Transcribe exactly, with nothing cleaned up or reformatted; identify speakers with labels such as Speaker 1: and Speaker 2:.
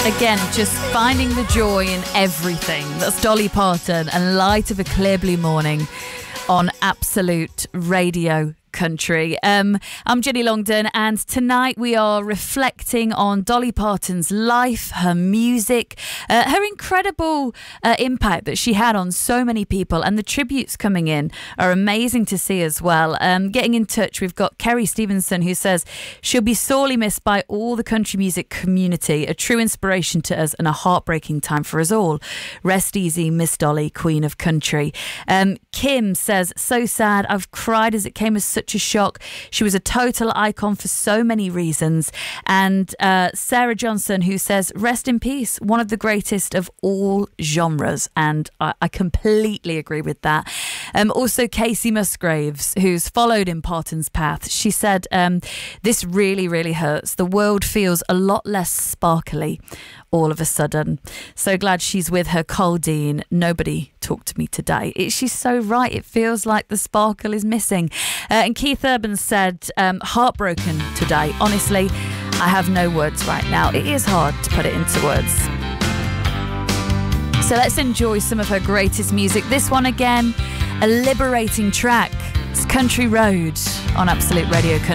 Speaker 1: Again, just finding the joy in everything. That's Dolly Parton and Light of a Clear Blue Morning on Absolute Radio Country. Um, I'm Jenny Longdon, and tonight we are reflecting on Dolly Parton's life, her music, uh, her incredible uh, impact that she had on so many people, and the tributes coming in are amazing to see as well. Um, getting in touch, we've got Kerry Stevenson, who says she'll be sorely missed by all the country music community, a true inspiration to us and a heartbreaking time for us all. Rest easy, Miss Dolly, Queen of Country. Um, Kim says, so sad, I've cried as it came as such a shock. She was a total icon for so many reasons. And uh, Sarah Johnson, who says, rest in peace, one of the greatest of all genres. And I, I completely agree with that. Um, also, Casey Musgraves, who's followed in Parton's path, she said, um, this really, really hurts. The world feels a lot less sparkly all of a sudden. So glad she's with her Coldine. Nobody talked to me today. It, she's so right. It feels like the sparkle is missing. Uh, and Keith Urban said, um, heartbroken today. Honestly, I have no words right now. It is hard to put it into words. So let's enjoy some of her greatest music. This one again, a liberating track. It's Country Road on Absolute Radio Country.